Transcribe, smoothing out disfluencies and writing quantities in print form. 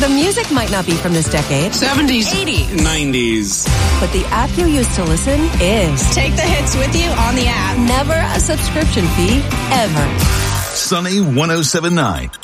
The music might not be from this decade. 70s. 80s. 90s. But the app you use to listen is. Take the hits with you on the app. Never a subscription fee, ever. Sunny 107.9.